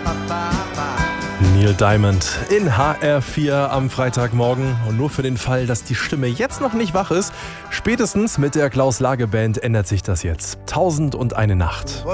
Neil Diamond in HR4 am Freitagmorgen. Und nur für den Fall, dass die Stimme jetzt noch nicht wach ist, spätestens mit der Klaus-Lage-Band ändert sich das jetzt. 1001 Nacht.